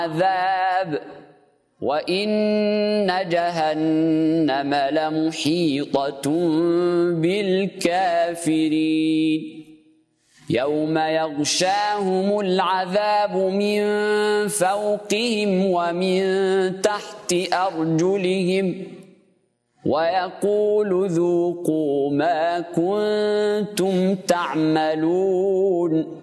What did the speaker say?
عذاب وإن جهنم لمحيطة بالكافرين يوم يغشاهم العذاب من فوقهم ومن تحت أرجلهم ويقول ذوقوا ما كنتم تعملون